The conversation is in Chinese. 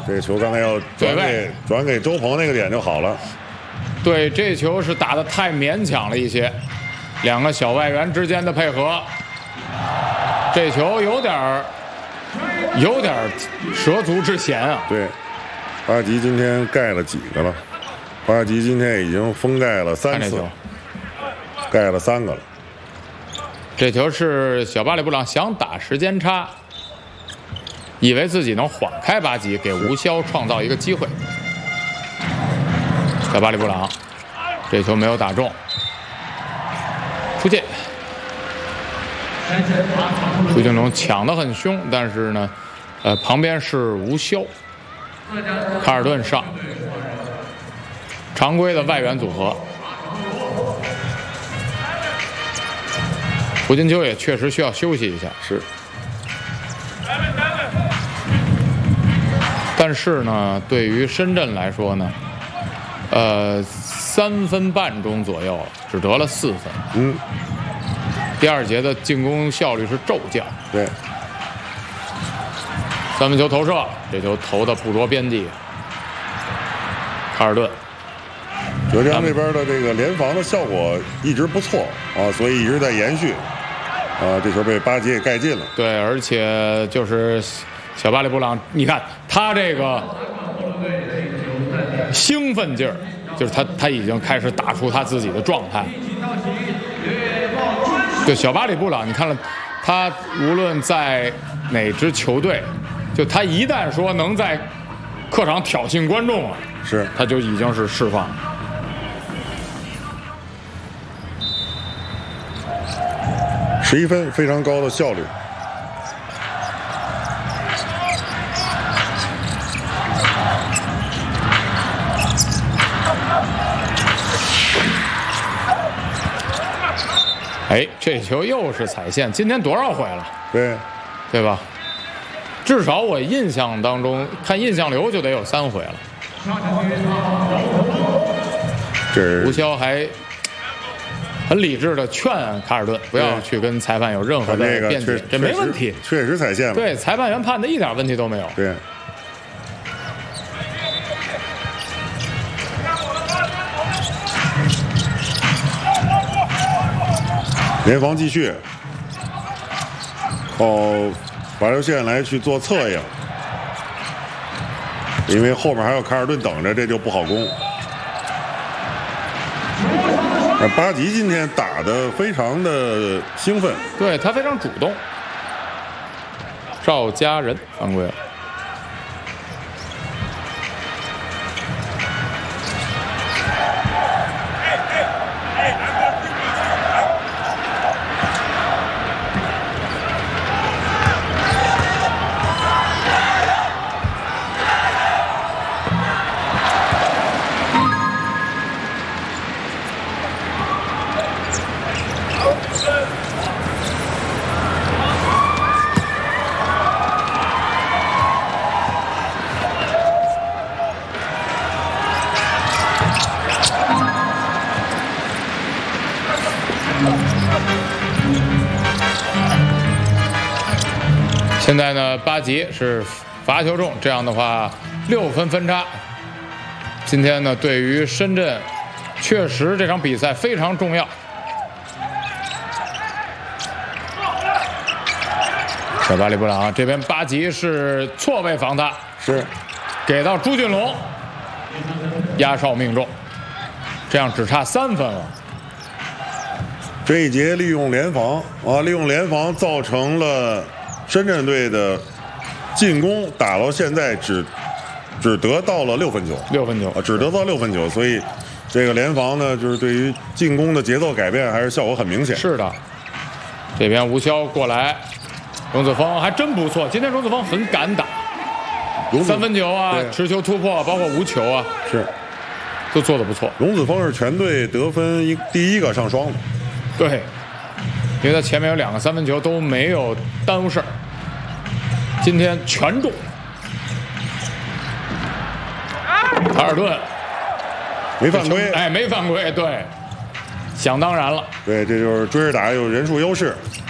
这球刚才要转给周鹏那个点就好了。 对，这球是打得太勉强了一些，两个小外援之间的配合，这球有点蛇足之嫌啊。 对，巴吉今天盖了几个了？巴吉今天已经封盖了3次，盖了3个了。 这球是小巴里布朗想打时间差，以为自己能缓开巴吉，给吴骁创造一个机会。小巴里布朗，这球没有打中，出界。朱俊龙抢得很凶，但是呢，旁边是吴骁，卡尔顿上，常规的外援组合。胡金秋也确实需要休息一下， 是。 但是呢，对于深圳来说呢，3分半钟左右只得了4分。第2节的进攻效率是骤降。 对。 3分球投射，这球投的不着边际。卡尔顿。 浙江这边的这个联防的效果一直不错啊，所以一直在延续。这球被巴吉给盖进了。 对，而且就是小巴里布朗，你看他这个兴奋劲儿，就是他已经开始打出他自己的状态。对，小巴里布朗，你看了他无论在哪支球队，就他一旦说能在客场挑衅观众了， 是他就已经是释放。 11分，非常高的效率。 哎，这球又是踩线，今天多少回了？ 对吧？至少我印象当中看印象流就得有3回了。吴骁还很理智的劝卡尔顿不要去跟裁判有任何的辩解，这没问题， 确实踩线了。 对，裁判员判的一点问题都没有。 对。联防继续，靠罚球线来去做策应，因为后面还有卡尔顿等着，这就不好攻。巴吉今天打得非常的兴奋， 对他非常主动。赵家人犯规了。现在呢，巴吉是罚球中，这样的话6分分差。今天呢，对于深圳，确实这场比赛非常重要。小巴里布朗这边，巴吉是错位防他， 是给到朱俊龙，压哨命中，这样只差3分了。 这一节利用联防利用联防造成了深圳队的进攻打到现在只得到了6分球 ，6分球只得到6分球，所以这个联防呢，就是对于进攻的节奏改变还是效果很明显。 是的，这边吴骁过来，荣子峰还真不错，今天荣子峰很敢打，3分球啊，持球突破，包括无球啊，都做得不错。 荣子峰是全队得分第1个上双的。 对，因为他前面有2个3分球都没有耽误事儿，今天全中。卡尔顿没犯规， 哎，没犯规，对，想当然了。 对，这就是追着打有人数优势。